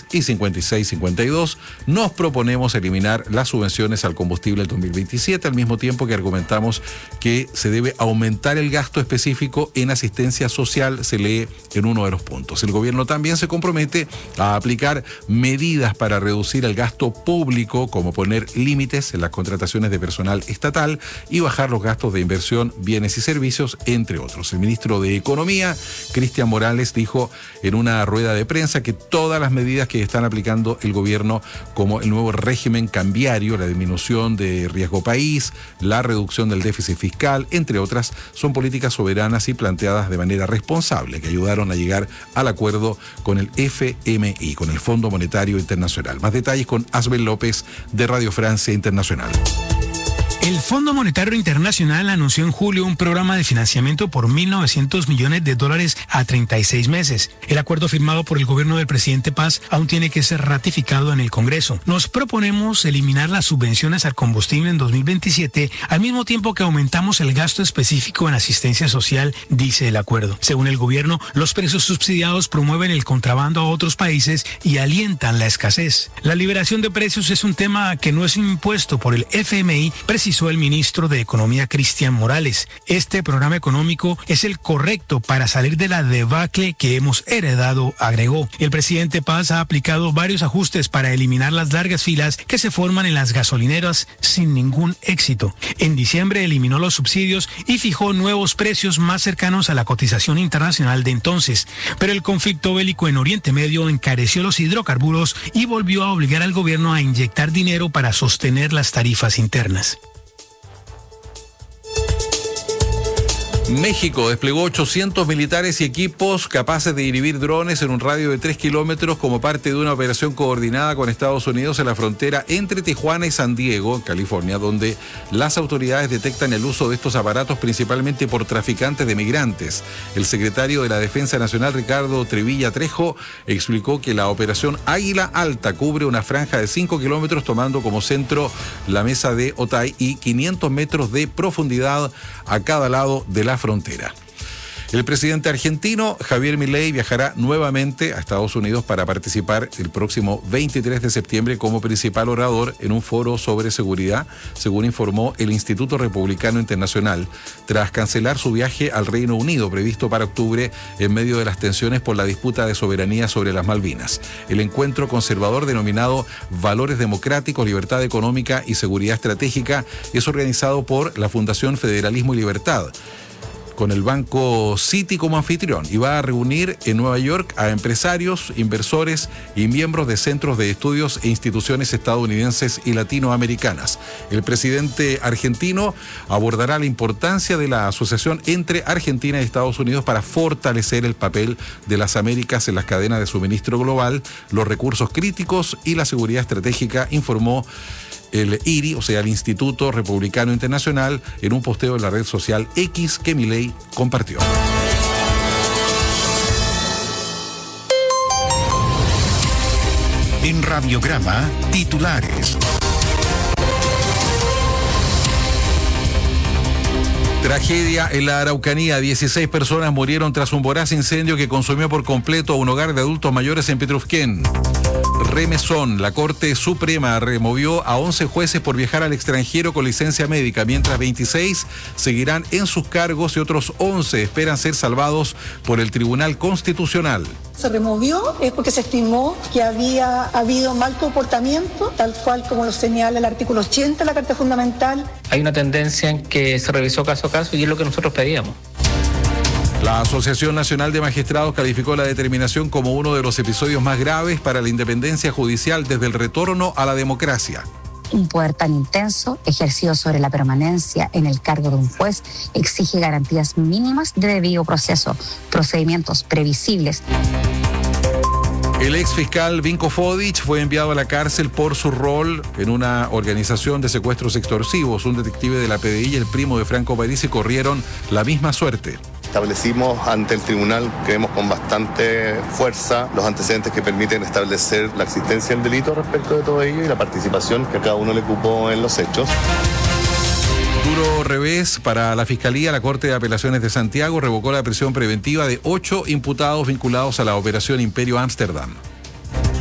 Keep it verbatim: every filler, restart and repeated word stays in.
y cincuenta y seis cincuenta y dos, nos proponemos eliminar las subvenciones al combustible del dos mil veintisiete, al mismo tiempo que argumentamos que se debe aumentar el gasto específico en asistencia social, se lee en uno de los puntos. El gobierno también se compromete a aplicar medidas para reducir el gasto público, como poner límites en las contrataciones de personal estatal y bajar los gastos de inversión, bienes y servicios, entre otros. El ministro de Economía, Cristian Morales, dijo en una rueda de prensa que todas las medidas que están aplicando el gobierno, como el nuevo régimen cambiario, la disminución de riesgo país, la reducción del déficit fiscal, entre otras, son políticas soberanas y planteadas de manera responsable que ayudaron a llegar al acuerdo con el F M I, con el Fondo Monetario Internacional. Más detalles con Asbel López de Radio Francia Internacional. El Fondo Monetario Internacional anunció en julio un programa de financiamiento por mil novecientos millones de dólares a treinta y seis meses. El acuerdo firmado por el gobierno del presidente Paz aún tiene que ser ratificado en el Congreso. Nos proponemos eliminar las subvenciones al combustible en dos mil veintisiete, al mismo tiempo que aumentamos el gasto específico en asistencia social, dice el acuerdo. Según el gobierno, los precios subsidiados promueven el contrabando a otros países y alientan la escasez. La liberación de precios es un tema que no es impuesto por el F M I, precisó el ministro de Economía Cristian Morales. Este programa económico es el correcto para salir de la debacle que hemos heredado, agregó. El presidente Paz ha aplicado varios ajustes para eliminar las largas filas que se forman en las gasolineras sin ningún éxito. En diciembre eliminó los subsidios y fijó nuevos precios más cercanos a la cotización internacional de entonces. Pero el conflicto bélico en Oriente Medio encareció los hidrocarburos y volvió a obligar al gobierno a inyectar dinero para sostener las tarifas internas. México desplegó ochocientos militares y equipos capaces de inhibir drones en un radio de tres kilómetros como parte de una operación coordinada con Estados Unidos en la frontera entre Tijuana y San Diego, California, donde las autoridades detectan el uso de estos aparatos principalmente por traficantes de migrantes. El secretario de la Defensa Nacional, Ricardo Trevilla Trejo, explicó que la operación Águila Alta cubre una franja de cinco kilómetros tomando como centro la mesa de Otay y quinientos metros de profundidad a cada lado de la frontera. El presidente argentino, Javier Milei, viajará nuevamente a Estados Unidos para participar el próximo veintitrés de septiembre como principal orador en un foro sobre seguridad, según informó el Instituto Republicano Internacional, tras cancelar su viaje al Reino Unido previsto para octubre en medio de las tensiones por la disputa de soberanía sobre las Malvinas. El encuentro conservador denominado Valores Democráticos, Libertad Económica y Seguridad Estratégica es organizado por la Fundación Federalismo y Libertad, con el Banco Citi como anfitrión, y va a reunir en Nueva York a empresarios, inversores y miembros de centros de estudios e instituciones estadounidenses y latinoamericanas. El presidente argentino abordará la importancia de la asociación entre Argentina y Estados Unidos para fortalecer el papel de las Américas en las cadenas de suministro global, los recursos críticos y la seguridad estratégica, informó el I R I, o sea, el Instituto Republicano Internacional, en un posteo en la red social X que Milei compartió. En Radiograma, titulares. Tragedia en la Araucanía. dieciséis personas murieron tras un voraz incendio que consumió por completo un hogar de adultos mayores en Petrufquén. Remesón, la Corte Suprema removió a once jueces por viajar al extranjero con licencia médica, mientras veintiséis seguirán en sus cargos y otros once esperan ser salvados por el Tribunal Constitucional. Se removió es porque se estimó que había habido mal comportamiento, tal cual como lo señala el artículo ochenta de la Carta Fundamental. Hay una tendencia en que se revisó caso a caso y es lo que nosotros pedíamos. La Asociación Nacional de Magistrados calificó la determinación como uno de los episodios más graves para la independencia judicial desde el retorno a la democracia. Un poder tan intenso, ejercido sobre la permanencia en el cargo de un juez, exige garantías mínimas de debido proceso, procedimientos previsibles. El ex fiscal Vinko Fodic fue enviado a la cárcel por su rol en una organización de secuestros extorsivos. Un detective de la P D I y el primo de Franco Parisi corrieron la misma suerte. Establecimos ante el tribunal, creemos con bastante fuerza, los antecedentes que permiten establecer la existencia del delito respecto de todo ello y la participación que a cada uno le ocupó en los hechos. Duro revés para la Fiscalía. La Corte de Apelaciones de Santiago revocó la prisión preventiva de ocho imputados vinculados a la Operación Imperio Ámsterdam.